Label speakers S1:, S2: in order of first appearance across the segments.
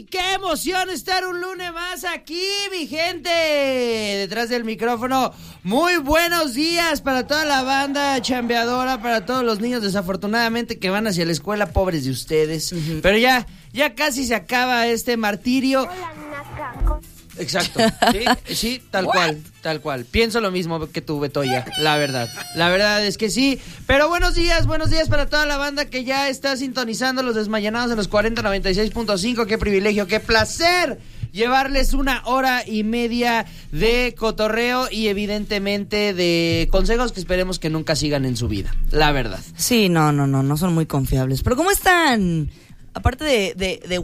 S1: ¡Ay, qué emoción estar un lunes más aquí, mi gente! Detrás del micrófono, muy buenos días para toda la banda chambeadora, para todos los niños desafortunadamente que van hacia la escuela, pobres de ustedes. Uh-huh. Pero ya casi se acaba este martirio.
S2: Hola, Naca.
S1: Exacto, sí, tal cual. Pienso lo mismo que tú, Betoya, la verdad es que sí. Pero buenos días para toda la banda que ya está sintonizando los desmayanados en los 4096.5. Qué privilegio, qué placer llevarles 1 hora y media de cotorreo y evidentemente de consejos que esperemos que nunca sigan en su vida, la verdad.
S3: Sí, no son muy confiables. Pero ¿cómo están? Aparte de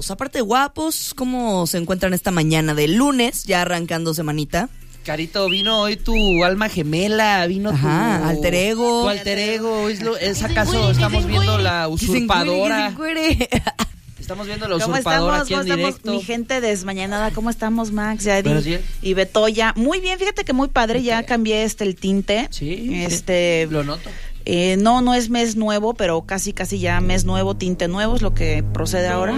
S3: guapos, ¿cómo se encuentran esta mañana de lunes, ya arrancando semanita?
S1: Carito, vino hoy tu alma gemela, vino tu
S3: alter ego.
S1: Tu alter ego, ¿es acaso estamos viendo la usurpadora? Estamos viendo la usurpadora aquí en directo.
S4: Mi gente desmañanada, ¿cómo estamos, Max, Yadi y Betoya? Muy bien, fíjate que muy padre, ya cambié el tinte.
S1: Sí, lo noto.
S4: No es mes nuevo, pero casi ya mes nuevo, tinte nuevo es lo que procede ahora.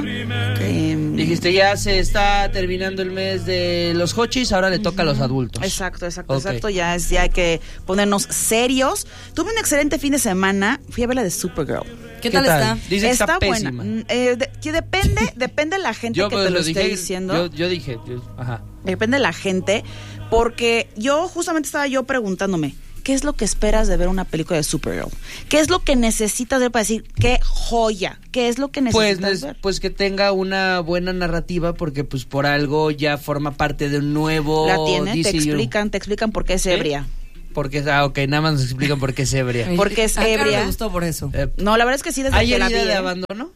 S1: Dijiste, ya se está terminando el mes de los hochis, ahora le toca a los adultos.
S4: Exacto, ya hay que ponernos serios. Tuve un excelente fin de semana, fui a ver la de Supergirl.
S3: ¿Qué tal está?
S1: Dice que está
S4: buena. Que depende de la gente que te lo esté diciendo.
S1: Yo dije, ajá.
S4: Depende de la gente, porque yo justamente estaba preguntándome, ¿qué es lo que esperas de ver una película de Supergirl? ¿Qué es lo que necesitas ver para decir, qué joya? ¿Qué es lo que necesitas ver?
S1: Pues que tenga una buena narrativa, porque pues por algo ya forma parte de un nuevo
S4: La tiene,
S1: DCU.
S4: Te explican por qué es ebria.
S1: Porque, nada más nos explican por qué es ebria.
S4: Porque es ebria.
S3: Me gustó por eso.
S4: No, la verdad es que sí, desde
S1: ¿hay
S4: que la vi.
S1: ¿Hay herida de abandono?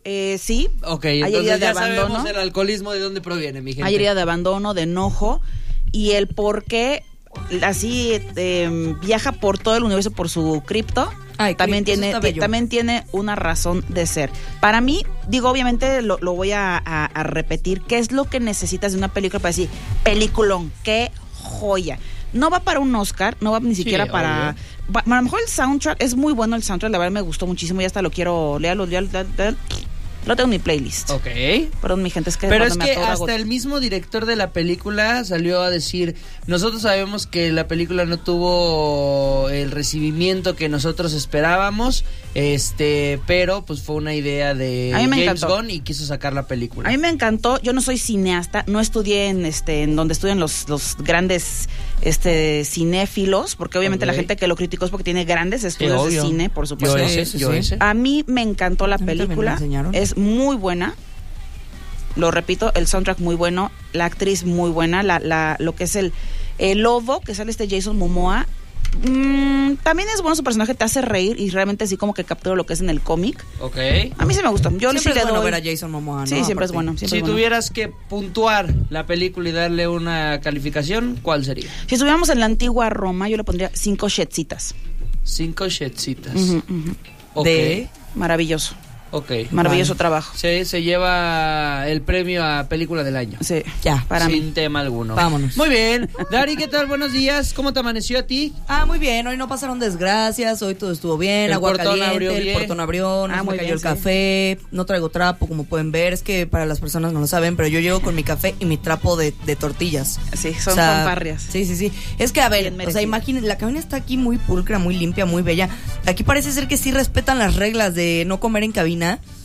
S4: Sí.
S1: Ok,
S4: hay
S1: entonces
S4: de
S1: ya
S4: abandono.
S1: sabemos el alcoholismo de dónde proviene, mi gente.
S4: Hay herida de abandono, de enojo, y el por qué así viaja por todo el universo por su cripto. También tiene una razón de ser. Para mí, obviamente lo voy a repetir, ¿qué es lo que necesitas de una película para decir, peliculón, qué joya? No va para un Oscar, no va ni siquiera para... A lo mejor el soundtrack, es muy bueno el soundtrack, la verdad me gustó muchísimo, ya hasta lo quiero, léalo. Lo tengo en mi playlist.
S1: Ok.
S4: Perdón, mi gente, es que...
S1: Pero es que hasta el mismo director de la película salió a decir, nosotros sabemos que la película no tuvo el recibimiento que nosotros esperábamos, pero pues fue una idea de James Gunn y quiso sacar la película.
S4: A mí me encantó, yo no soy cineasta, no estudié en donde estudian los grandes cinéfilos, porque obviamente la gente que lo criticó es porque tiene grandes estudios de cine, por supuesto.
S1: Yo ese.
S4: A mí me encantó la película, es muy buena, lo repito, el soundtrack muy bueno, la actriz muy buena, lo que es el lobo, que sale Jason Momoa, también es bueno su personaje, te hace reír y realmente así como que captura lo que es en el cómic.
S1: Ok.
S4: A mí sí me gustó. Yo
S3: siempre
S4: sí
S3: es bueno ver a Jason Momoa, ¿no?
S4: Sí, siempre es bueno.
S1: Si tuvieras que puntuar la película y darle una calificación, ¿cuál sería?
S4: Si estuviéramos en la antigua Roma, yo le pondría 5 shetsitas.
S1: 5 shetsitas.
S4: Okay. Maravilloso.
S1: Okay.
S4: Maravilloso trabajo.
S1: Sí, se lleva el premio a película del año.
S4: Sí, ya, para mí.
S1: Sin tema alguno.
S3: Vámonos.
S1: Muy bien. Dari, ¿qué tal? Buenos días. ¿Cómo te amaneció a ti?
S3: Muy bien. Hoy no pasaron desgracias. Hoy todo estuvo bien. Agua caliente. El portón abrió. No me cayó el café. No traigo trapo, como pueden ver. Es que para las personas no lo saben, pero yo llego con mi café y mi trapo de tortillas.
S4: Sí, son fanfarrias.
S3: Sí. Es que, a ver, imagínense, la cabina está aquí muy pulcra, muy limpia, muy bella. Aquí parece ser que sí respetan las reglas de no comer en cabina.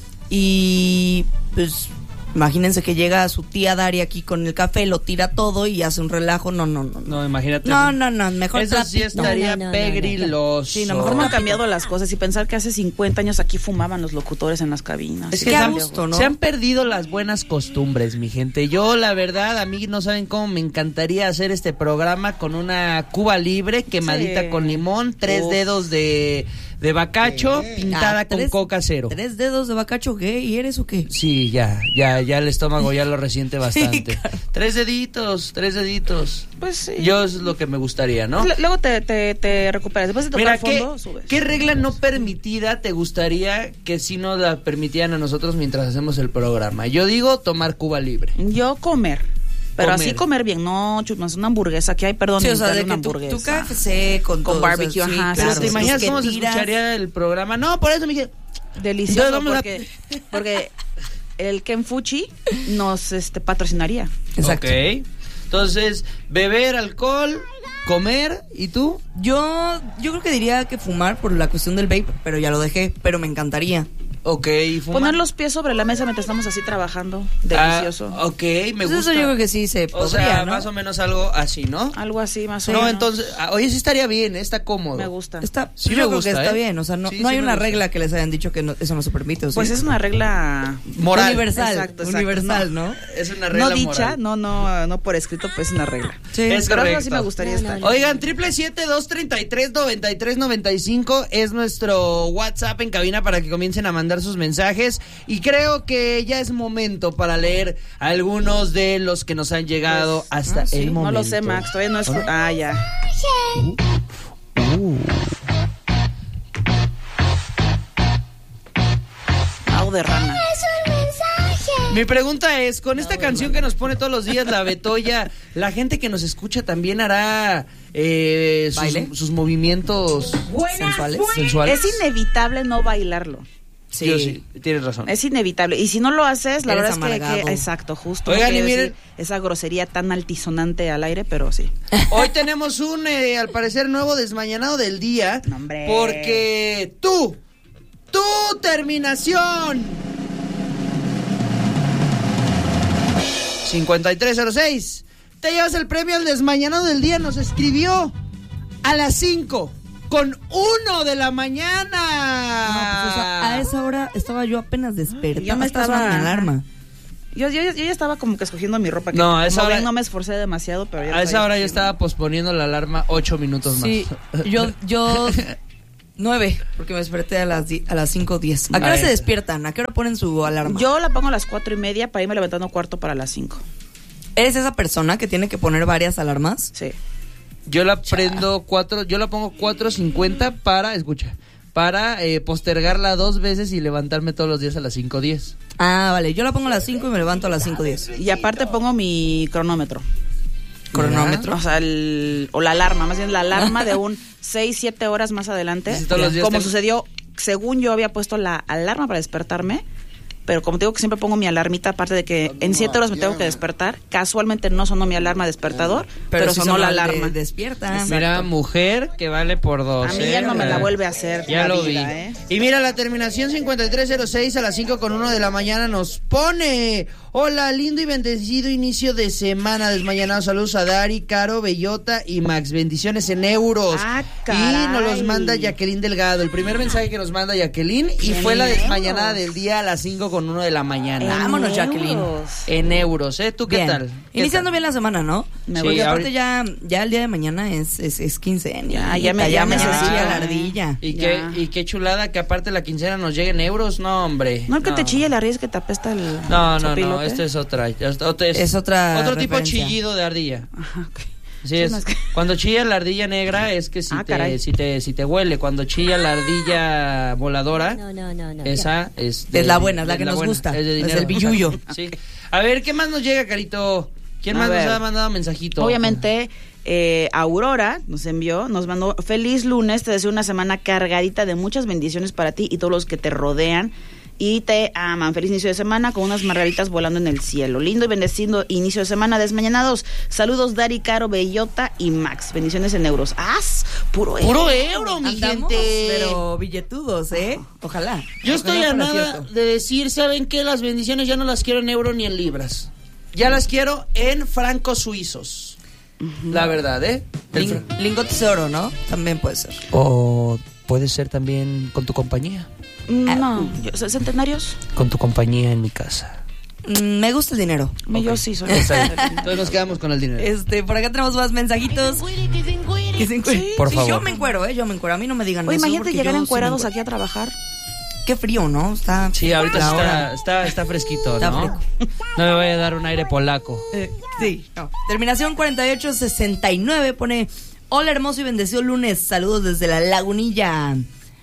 S3: Y pues imagínense que llega su tía Dari aquí con el café, lo tira todo y hace un relajo. No,
S1: imagínate.
S3: No, mejor
S1: eso sí estaría pegriloso.
S4: Sí, mejor no han cambiado las cosas y pensar que hace 50 años aquí fumaban los locutores en las cabinas.
S1: Es que se han perdido las buenas costumbres, mi gente. Yo, la verdad, a mí no saben cómo me encantaría hacer este programa con una Cuba Libre quemadita con limón, 3 dedos de bacacho pintada con coca cero.
S3: 3 dedos de bacacho, ¿qué? ¿Y eres o qué?
S1: Sí, ya el estómago ya lo resiente bastante. Sí, 3 deditos.
S4: Pues sí.
S1: Yo es lo que me gustaría, ¿no?
S4: Luego te recuperas. Después de tocar fondo, subes.
S1: ¿Qué regla no permitida te gustaría que sí nos la permitieran a nosotros mientras hacemos el programa? Yo digo tomar Cuba Libre.
S4: Yo comer. Pero así comer bien, no una hamburguesa que hay, perdón,
S3: sí, o sea, de
S4: una
S3: que
S4: hamburguesa.
S3: tu KFC con
S4: barbecue,
S3: o sea, sí,
S4: ajá.
S1: Pero te imaginas cómo se escucharía el programa. No, por eso me dije
S4: delicioso, porque el Ken Fuchi nos patrocinaría.
S1: Exacto. Ok. Entonces, beber alcohol, comer, ¿y tú?
S3: Yo creo que diría que fumar por la cuestión del vape, pero ya lo dejé, pero me encantaría.
S1: Ok, fumar.
S4: Poner los pies sobre la mesa mientras estamos así trabajando. Delicioso.
S1: Ok, me gusta.
S3: Eso yo creo que sí se podría,
S1: o sea,
S3: ¿no?
S1: más o menos algo así, ¿no?
S4: Algo así, más o menos.
S1: No, entonces, oye, sí estaría bien, está cómodo.
S4: Me gusta.
S1: Sí
S3: yo
S1: me
S3: creo
S1: gusta,
S3: que está bien, o sea, no hay una regla que les hayan dicho que eso no se permite. ¿o sí?
S4: Pues es una regla
S1: moral.
S3: Universal.
S4: Exacto.
S3: Universal, ¿no?
S1: Es una regla
S4: no dicha,
S1: moral.
S4: no por escrito, pues es una regla.
S3: Sí,
S1: es
S4: pero
S1: correcto.
S4: algo así me gustaría estar.
S1: Oigan, 777-233-9395 es nuestro WhatsApp en cabina para que comiencen a mandar sus mensajes. Y creo que ya es momento para leer algunos de los que nos han llegado hasta el momento.
S4: No lo sé, Max, todavía no es... ya. De rana.
S1: Mi pregunta es, con esta canción que nos pone todos los días la Betoya, ¿la gente que nos escucha también hará sus movimientos sensuales?
S4: Es inevitable no bailarlo.
S1: Sí, tienes razón.
S4: Es inevitable. Y si no lo haces, la
S3: Eres
S4: verdad es que exacto, justo.
S1: Oigan, y miren
S4: esa grosería tan altisonante al aire, pero sí.
S1: Hoy tenemos un, al parecer, nuevo desmañanado del día.
S4: No, hombre.
S1: Porque tu terminación 5306 te llevas el premio al desmañanado del día. Nos escribió a las 5:01 de la mañana.
S3: No, pues, o sea, a esa hora estaba yo apenas despertada.
S4: Yo me estaba
S3: en alarma.
S4: Yo ya estaba como que escogiendo mi ropa. Que
S1: no, a esa hora
S4: no me esforcé demasiado, pero
S1: a esa hora yo estaba posponiendo la alarma 8 minutos más.
S3: Sí, yo 9, porque me desperté a las 5:10. ¿A qué hora se despiertan? ¿A qué hora ponen su alarma?
S4: Yo la pongo a las 4:30 para irme levantando cuarto para las 5.
S3: ¿Eres esa persona que tiene que poner varias alarmas?
S4: Sí.
S1: Yo la pongo 4:50 para postergarla 2 veces y levantarme todos los días a las 5:10.
S3: Ah, vale, yo la pongo a las 5 y me levanto a las 5:10.
S4: Y aparte pongo mi cronómetro.
S3: ¿Cronómetro?
S4: O sea, o la alarma, más bien la alarma de un 6-7 horas más adelante. Como sucedió, según yo había puesto la alarma para despertarme, pero como te digo que siempre pongo mi alarmita, aparte de que en 7 horas me tengo que despertar, casualmente no sonó mi alarma despertar, pero
S3: sí
S4: sonó la alarma.
S3: Despierta.
S1: Exacto. Mira, mujer que vale por 2.
S4: A mí ya no me la vuelve a hacer.
S1: Ya lo
S4: vida,
S1: vi. Y mira, la terminación 5306 a las 5:01 de la mañana nos pone: hola, lindo y bendecido inicio de semana desmañanado. Saludos a Dari, Caro, Bellota y Max. Bendiciones en euros. Y nos los manda Jacqueline Delgado. El primer mensaje que nos manda Jacqueline y fue la desmañanada del día a las 5:01 de la mañana.
S3: Vámonos, Jacqueline.
S1: En euros, ¿tú qué tal?
S3: Iniciando bien la semana, ¿no? Porque aparte ya el día de mañana es quincena. Ya me chilla la ardilla.
S1: Y qué chulada que aparte la quincena nos llegue en euros, no, hombre.
S4: No, que te chille la ardilla, es que te apesta el
S1: No, esta es otra. Es
S3: otra
S1: otro tipo
S3: referencia.
S1: chillido de ardilla.
S4: Ajá, okay.
S1: Sí, es. Cuando chilla la ardilla negra es que si te huele. Cuando chilla la ardilla voladora, no. Esa es
S3: la buena, es la que nos gusta. Es el billullo.
S1: Sí. A ver, ¿qué más nos llega, Carito? ¿Quién más nos ha mandado mensajito?
S4: Obviamente, Aurora nos mandó: feliz lunes, te deseo una semana cargadita de muchas bendiciones para ti y todos los que te rodean y te aman. Feliz inicio de semana con unas margaritas volando en el cielo. Lindo y bendecido inicio de semana desmañanados. Saludos, Dari, Caro, Bellota y Max. Bendiciones en euros. Puro euro, mi gente.
S3: Pero billetudos, ojalá.
S1: Yo estoy a nada de decir, ¿saben qué? Las bendiciones ya no las quiero en euro ni en libras. Ya las quiero en francos suizos. La verdad,
S3: Lingotes de oro, ¿no? También puede ser.
S1: O puede ser también con tu compañía.
S4: No, ¿centenarios?
S1: Con tu compañía en mi casa.
S3: Me gusta el dinero.
S4: Okay. Yo sí soy.
S1: Entonces nos quedamos con el dinero.
S3: Por acá tenemos más mensajitos.
S1: Sí, por favor.
S3: Yo me encuero, yo me encuero. A mí no me digan
S4: eso.
S3: Imagínate
S4: llegar encuerados aquí a trabajar.
S3: Qué frío, ¿no?
S1: Sí, ahorita está fresquito, ¿no? Fresco. No me vaya a dar un aire polaco.
S3: Sí. No. Terminación 4869 pone: hola, hermoso y bendecido lunes. Saludos desde la Lagunilla.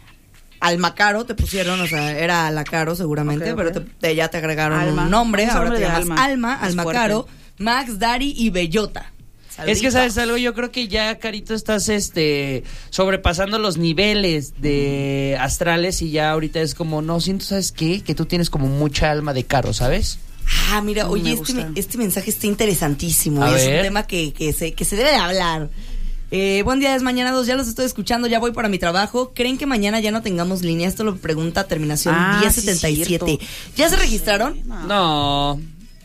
S3: Almacaro te pusieron, o sea, era Alacaro seguramente, okay. Pero ya te agregaron un nombre, ahora te llamas Almacaro, Max, Dari y Bellota.
S1: Es que, ¿sabes algo? Yo creo que ya, Carito, estás sobrepasando los niveles de astrales y ya ahorita es como, no, siento, ¿sabes qué? Que tú tienes como mucha alma de Caro, ¿sabes?
S3: Ah, mira, oye, este mensaje está interesantísimo. Es un tema que se debe de hablar. Buen día, desmañanados, ya los estoy escuchando, ya voy para mi trabajo. ¿Creen que mañana ya no tengamos línea? Esto lo pregunta terminación 1077. Sí, ¿ya se registraron?
S1: No.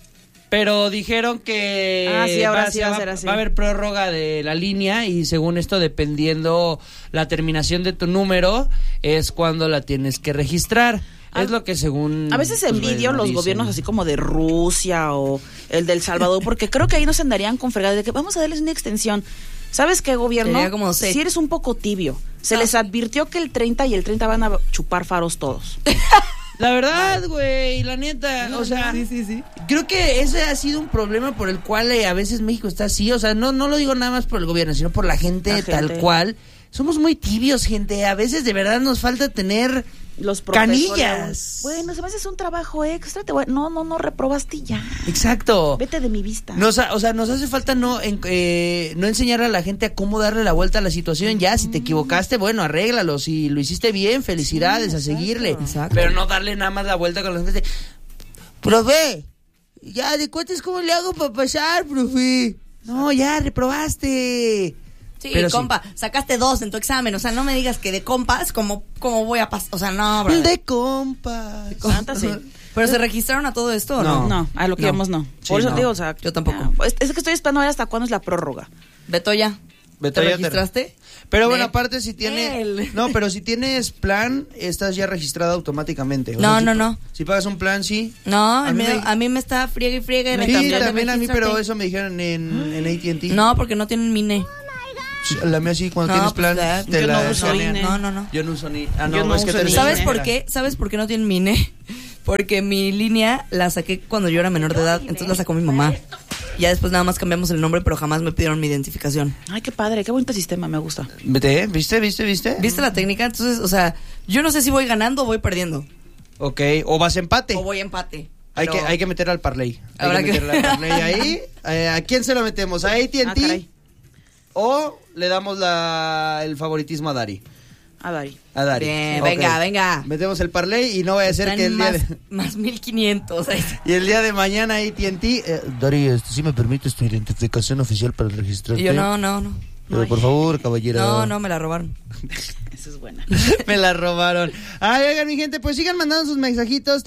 S1: Pero dijeron que
S4: ahora va
S1: a haber prórroga de la línea y según esto, dependiendo la terminación de tu número, es cuando la tienes que registrar. Es lo que según...
S4: A veces envidio los gobiernos así como de Rusia o el del Salvador, porque creo que ahí nos andarían con fregadas de que vamos a darles una extensión. ¿Sabes qué, gobierno? Si eres un poco tibio. Se les advirtió que el 30 y el 30 van a chupar faros todos.
S1: La verdad, güey, la neta, o sea,
S3: sí.
S1: Creo que ese ha sido un problema por el cual a veces México está así, o sea, no lo digo nada más por el gobierno, sino por la gente tal cual. Somos muy tibios, gente, a veces de verdad nos falta tener
S4: los
S1: canillas.
S4: Bueno, se me hace un trabajo extra, no reprobaste ya.
S1: Exacto.
S4: Vete de mi vista.
S1: Nos hace falta no enseñar a la gente a cómo darle la vuelta a la situación. Ya, si te equivocaste, bueno, arréglalo. Si lo hiciste bien, felicidades, a seguirle.
S3: Exacto.
S1: Pero no darle nada más la vuelta con la gente. Profe, ya, ¿de cuentas cómo le hago para pasar, profe? No, ya, reprobaste.
S3: Sí, pero compa, sacaste 2 en tu examen, o sea, no me digas que de compas, ¿cómo voy a pasar? O sea, no, bro.
S1: De compas.
S4: Sí.
S3: ¿Pero se registraron a todo esto o no?
S4: No, a lo que íbamos no.
S1: Sí,
S4: por eso digo, o sea,
S3: yo tampoco.
S4: Es que estoy esperando a ver hasta cuándo es la prórroga.
S3: Betoya, ¿te registraste?
S1: Pero bueno, aparte si pero si tienes plan, estás ya registrada automáticamente.
S3: No.
S1: Si pagas un plan, sí.
S3: No, a mí me está friegue y friegue.
S1: Sí, también a mí, pero eso me dijeron en AT&T.
S3: No, porque no tienen mi INE.
S1: La mía sí, cuando tienes plan,
S4: yo no uso INE.
S3: No.
S1: Yo no uso ni.
S3: ¿Sabes por qué? ¿Sabes por qué no tienen mi INE? Porque mi línea la saqué cuando yo era menor de edad, entonces la sacó mi mamá. Ya después nada más cambiamos el nombre, pero jamás me pidieron mi identificación.
S4: Ay, qué padre, qué bonito sistema, me gusta.
S1: ¿Viste?
S3: ¿Viste la técnica? Entonces, o sea, yo no sé si voy ganando o voy perdiendo.
S1: Ok, o vas empate.
S3: O voy empate.
S1: Hay que meter al parlay. Hay que meterle al parlay ahí. ¿A quién se lo metemos? ¿A AT&T? ¿O le damos el favoritismo a Dari?
S4: A Dari.
S3: Bien,
S1: okay.
S3: Venga.
S1: Metemos el parlay y no vaya a ser que el día
S3: más 1500.
S1: Y el día de mañana AT&T... Dari, si me permites tu identificación oficial para registrarte.
S3: Y yo, no.
S1: Pero por favor, caballero.
S3: No, me la robaron.
S4: Esa es buena.
S1: Me la robaron. Ay, oigan, mi gente, pues sigan mandando sus mensajitos.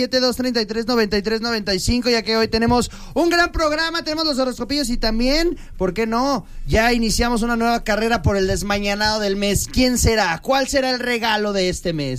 S1: 777-233-9395, ya que hoy tenemos un gran programa. Tenemos los horoscopillos y también, ¿por qué no? Ya iniciamos una nueva carrera por el desmañanado del mes. ¿Quién será? ¿Cuál será el regalo de este mes?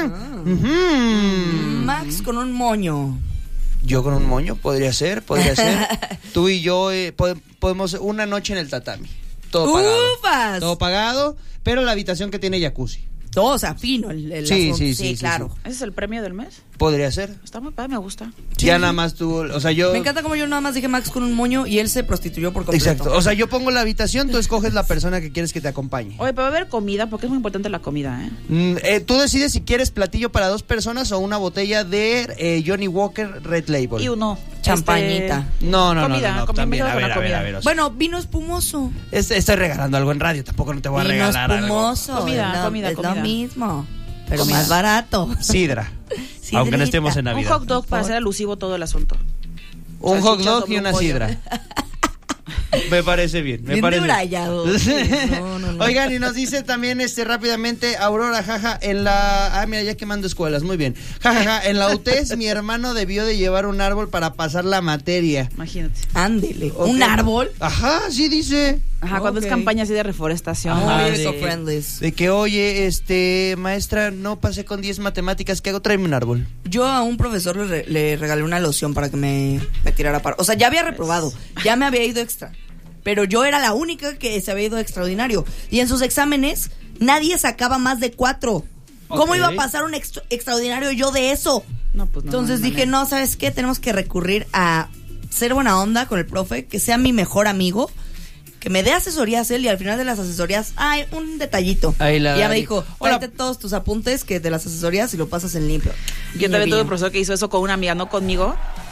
S3: Max con un moño.
S1: Yo con un moño, podría ser. Tú y yo podemos una noche en el tatami. Todo pagado.
S3: ¡Ufas!
S1: Todo pagado, pero la habitación que tiene jacuzzi.
S3: Todo, o sea, fino el
S1: sí,
S3: claro.
S1: Sí.
S4: ¿Ese es el premio del mes?
S1: Podría ser.
S4: Está muy padre, me gusta.
S1: Sí. Ya nada más tú, o sea, yo...
S3: Me encanta como yo nada más dije Max con un moño y él se prostituyó por completo.
S1: Exacto, o sea, yo pongo la habitación, tú escoges la persona que quieres que te acompañe.
S4: Oye, pero va a haber comida, porque es muy importante la comida,
S1: Tú decides si quieres platillo para 2 personas o una botella de Johnny Walker Red Label.
S4: Y uno.
S3: Champañita.
S1: No,
S4: también,
S1: a ver.
S3: Bueno, vino espumoso.
S1: Estoy regalando algo en radio, tampoco no te voy a regalar
S3: espumoso,
S1: algo.
S4: Comida.
S3: Es lo mismo. Pero más barato.
S1: Sidra. Aunque no estemos en Navidad.
S4: Un hot dog para hacer alusivo todo el asunto.
S1: Un hot dog y una sidra. Me parece bien.
S3: No.
S1: Oigan, y nos dice también rápidamente Aurora, jaja, mira, ya quemando escuelas, muy bien. Jajaja, en la UTES mi hermano debió de llevar un árbol para pasar la materia.
S4: Imagínate.
S3: Ándele. Okay. ¿Un árbol?
S1: Ajá, sí dice.
S4: Ajá, cuando es campaña así de reforestación.
S1: De que, oye, maestra, no pasé con 10 matemáticas, ¿qué hago? Tráeme un árbol.
S3: Yo a un profesor le regalé una loción para que me tirara para... O sea, ya había reprobado, ya me había ido extra. Pero yo era la única que se había ido extraordinario. Y en sus exámenes, nadie sacaba más de 4. ¿Cómo iba a pasar un extraordinario yo de eso?
S4: No, pues no.
S3: Entonces dije, no, ¿sabes qué? Tenemos que recurrir a ser buena onda con el profe, que sea mi mejor amigo, que me dé asesorías él, y al final de las asesorías, un detallito. Y ya me dijo, tráete todos tus apuntes que de las asesorías y lo pasas en limpio.
S4: Yo también tuve un profesor que hizo eso con una amiga, no conmigo,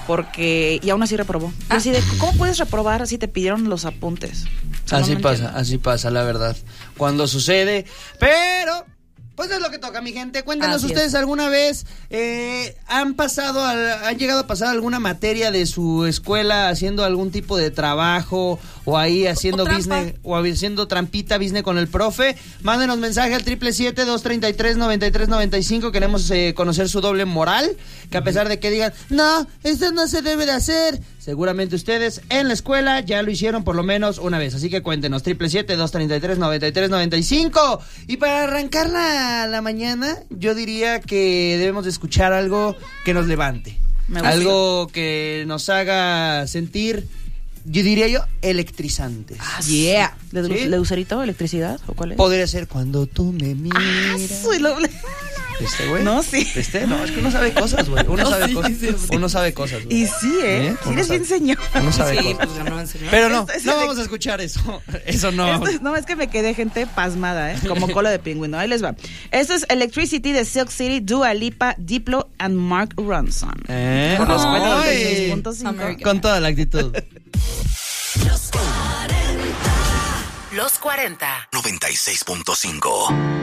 S4: y aún así reprobó. Así de, ¿cómo puedes reprobar si te pidieron los apuntes? O sea,
S1: así pasa, la verdad. Cuando sucede, pero pues es lo que toca, mi gente. Cuéntenos ustedes, ¿alguna vez han llegado a pasar alguna materia de su escuela haciendo algún tipo de trabajo o ahí haciendo business o haciendo trampita business con el profe? Mándenos mensaje al 777-233-9395. Queremos conocer su doble moral, que a pesar de que digan, no, esto no se debe de hacer, seguramente ustedes en la escuela ya lo hicieron por lo menos una vez. Así que cuéntenos, 777-233-9395. Y para arrancar la mañana, yo diría que debemos de escuchar algo que nos levante. Algo que nos haga sentir, yo diría electrizantes.
S3: Yeah.
S4: ¿Lucerito? ¿Electricidad? ¿O cuál es?
S1: Podría ser Cuando tú me miras. ¿Viste, güey?
S4: No, sí.
S1: ¿Viste? No, es que uno sabe cosas, güey. Uno sabe cosas, güey.
S4: Y sí, ¿eh? Sí eres bien señor.
S1: Uno sabe cosas.
S3: Pues ya no enseñó.
S1: Pero no vamos a escuchar eso. Eso no.
S4: No, es que me quedé gente pasmada, ¿eh? Como cola de pingüino. Ahí les va. Esto es Electricity de Silk City, Dua Lipa, Diplo and Mark Ronson.
S1: Por
S4: los 96.5.
S1: Con toda la actitud.
S2: Los 40. 96.5.